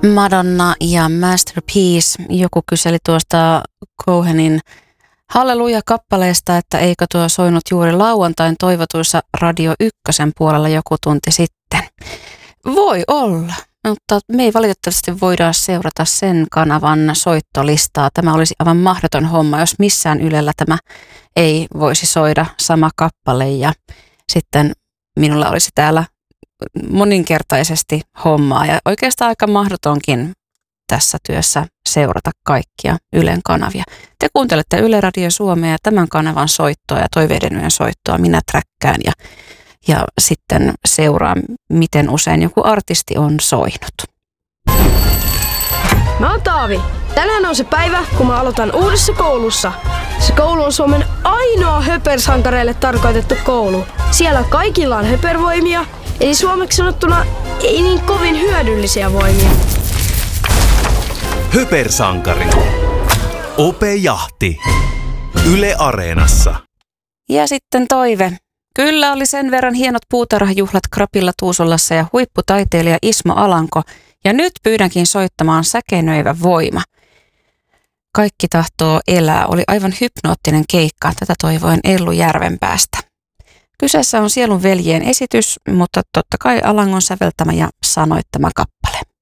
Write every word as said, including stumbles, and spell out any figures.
Madonna ja Masterpiece. Joku kyseli tuosta Cohenin Halleluja-kappaleesta, että eikö tuo soinut juuri lauantain toivotuissa Radio Ykkösen puolella joku tunti sitten. Voi olla, mutta me ei valitettavasti voida seurata sen kanavan soittolistaa. Tämä olisi aivan mahdoton homma, jos missään Ylellä tämä ei voisi soida sama kappale ja sitten minulla olisi täällä moninkertaisesti hommaa ja oikeastaan aika mahdotonkin tässä työssä seurata kaikkia Ylen kanavia. Te kuuntelette Yle Radio Suomea ja tämän kanavan soittoa ja Toiveiden yön soittoa minä träkkään ja, ja sitten seuraan, miten usein joku artisti on soinut. Mä oon Taavi. Tänään on se päivä, kun mä aloitan uudessa koulussa. Se koulu on Suomen ainoa höpersankareille tarkoitettu koulu. Siellä kaikilla on höpervoimia, eli suomeksi sanottuna ei niin kovin hyödyllisiä voimia. Höpersankari. Opejahti. Yle Areenassa. Ja sitten toive. Kyllä oli sen verran hienot puutarhajuhlat Krapilla Tuusulassa ja huipputaiteilija Ismo Alanko. Ja nyt pyydänkin soittamaan Säkenöivä voima. Kaikki tahtoo elää. Oli aivan hypnoottinen keikka. Tätä toivoin Ellu Järvenpäästä. Kyseessä on Sielun veljien esitys, mutta totta kai Alangon säveltämä ja sanoittama kappale.